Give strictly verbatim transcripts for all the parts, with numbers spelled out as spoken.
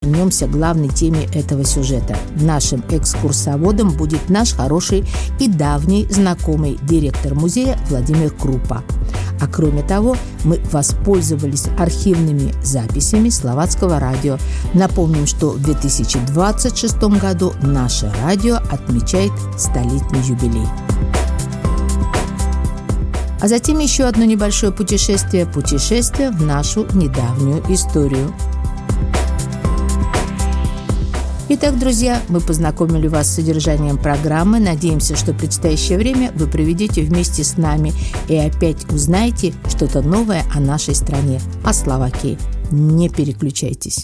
вернемся к главной теме этого сюжета. Нашим экскурсоводом будет наш хороший и давний знакомый директор музея Владимир Крупа. А кроме того, мы воспользовались архивными записями Словацкого радио. Напомним, что в две тысячи двадцать шестом году наше радио отмечает столетний юбилей. А затем еще одно небольшое путешествие, путешествие в нашу недавнюю историю. Итак, друзья, мы познакомили вас с содержанием программы. Надеемся, что предстоящее время вы проведете вместе с нами и опять узнаете что-то новое о нашей стране, о Словакии. Не переключайтесь.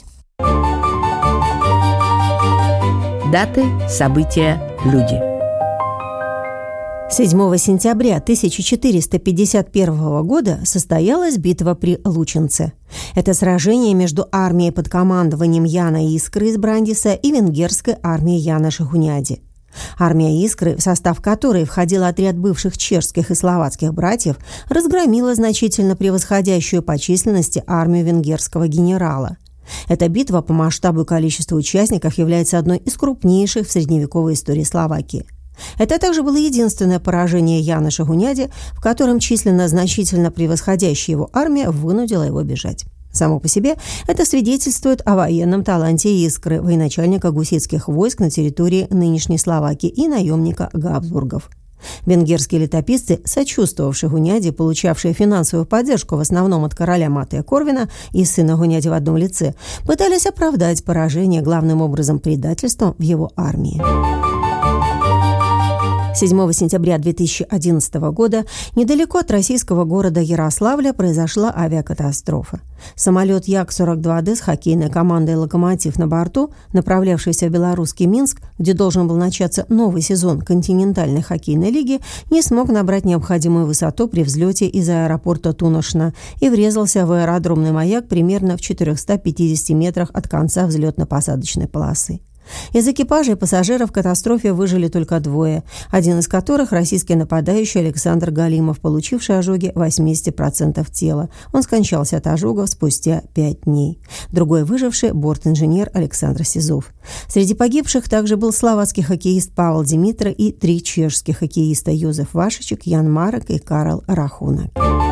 Даты, события, люди. седьмого сентября тысяча четыреста пятьдесят первого года состоялась битва при Лучинце. Это сражение между армией под командованием Яна Искры из Брандиса и венгерской армией Яна Шахуняди. Армия Искры, в состав которой входил отряд бывших чешских и словацких братьев, разгромила значительно превосходящую по численности армию венгерского генерала. Эта битва по масштабу и количеству участников является одной из крупнейших в средневековой истории Словакии. Это также было единственное поражение Яна Шахуняди, в котором численно значительно превосходящая его армия вынудила его бежать. Само по себе это свидетельствует о военном таланте Искры, военачальника гуситских войск на территории нынешней Словакии и наемника Габсбургов. Венгерские летописцы, сочувствовавшие Гуняде, получавшие финансовую поддержку в основном от короля Матея Корвина и сына Гуняди в одном лице, пытались оправдать поражение главным образом предательством в его армии. седьмого сентября две тысячи одиннадцатого года недалеко от российского города Ярославля произошла авиакатастрофа. Самолет Як сорок два дэ с хоккейной командой «Локомотив» на борту, направлявшийся в белорусский Минск, где должен был начаться новый сезон континентальной хоккейной лиги, не смог набрать необходимую высоту при взлете из аэропорта Туношна и врезался в аэродромный маяк примерно в четырехстах пятидесяти метрах от конца взлетно-посадочной полосы. Из экипажа и пассажиров в катастрофе выжили только двое, один из которых российский нападающий Александр Галимов, получивший ожоги восемьдесят процентов тела. Он скончался от ожогов спустя пять дней. Другой выживший – бортинженер Александр Сизов. Среди погибших также был словацкий хоккеист Павел Димитра и три чешских хоккеиста – Йозеф Вашичек, Ян Марек и Карл Рахунак.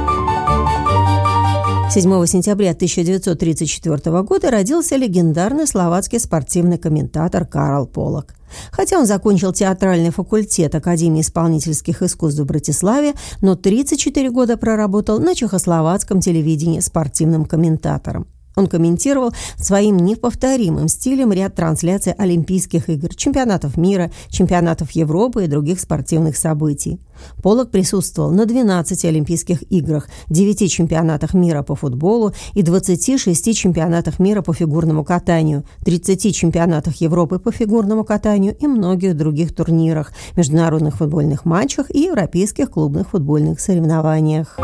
седьмого сентября тысяча девятьсот тридцать четвёртого года родился легендарный словацкий спортивный комментатор Карл Полак. Хотя он закончил театральный факультет Академии исполнительских искусств в Братиславе, но тридцать четыре года проработал на чехословацком телевидении спортивным комментатором. Он комментировал своим неповторимым стилем ряд трансляций Олимпийских игр, чемпионатов мира, чемпионатов Европы и других спортивных событий. Полак присутствовал на двенадцати Олимпийских играх, девяти чемпионатах мира по футболу и двадцати шести чемпионатах мира по фигурному катанию, тридцати чемпионатах Европы по фигурному катанию и многих других турнирах, международных футбольных матчах и европейских клубных футбольных соревнованиях.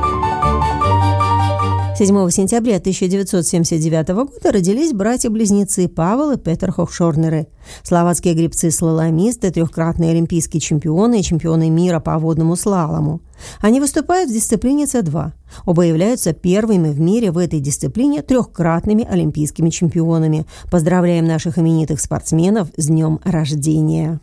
седьмого сентября тысяча девятьсот семьдесят девятого года родились братья-близнецы Павел и Петер Хохшорнеры. Словацкие гребцы-слаломисты, трехкратные олимпийские чемпионы и чемпионы мира по водному слалому. Они выступают в дисциплине С два. Оба являются первыми в мире в этой дисциплине трехкратными олимпийскими чемпионами. Поздравляем наших именитых спортсменов с днем рождения!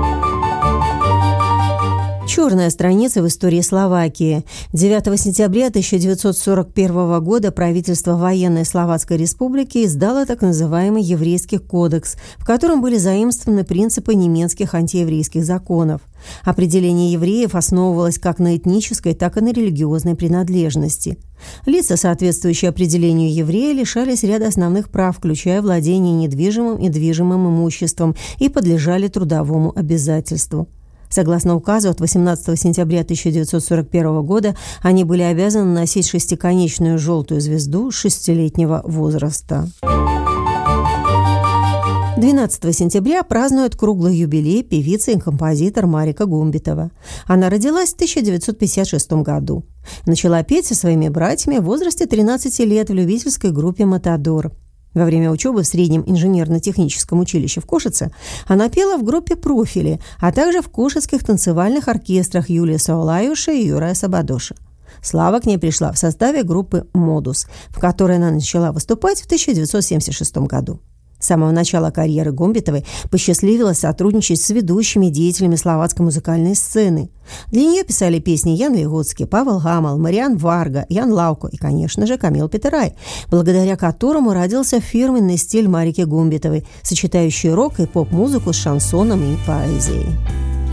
Черная страница в истории Словакии. девятого сентября тысяча девятьсот сорок первого года правительство военной Словацкой Республики издало так называемый Еврейский кодекс, в котором были заимствованы принципы немецких антиеврейских законов. Определение евреев основывалось как на этнической, так и на религиозной принадлежности. Лица, соответствующие определению еврея, лишались ряда основных прав, включая владение недвижимым и движимым имуществом, и подлежали трудовому обязательству. Согласно указу от восемнадцатого сентября тысяча девятьсот сорок первого года они были обязаны носить шестиконечную желтую звезду с шестилетнего возраста. двенадцатого сентября празднует круглый юбилей певица и композитор Марика Гумбитова. Она родилась в тысяча девятьсот пятьдесят шестом году. Начала петь со своими братьями в возрасте тринадцати лет в любительской группе «Матадор». Во время учебы в Среднем инженерно-техническом училище в Кошице она пела в группе «Профили», а также в кошицких танцевальных оркестрах Юлия Саулаюша и Юрая Сабадоша. Слава к ней пришла в составе группы «Модус», в которой она начала выступать в тысяча девятьсот семьдесят шестом году. С самого начала карьеры Гумбитовой посчастливилось сотрудничать с ведущими деятелями словацкой музыкальной сцены. Для нее писали песни Ян Вигоцкий, Павел Гамал, Мариан Варга, Ян Лауко и, конечно же, Камил Петерай, благодаря которому родился фирменный стиль Марики Гумбитовой, сочетающий рок и поп-музыку с шансоном и поэзией.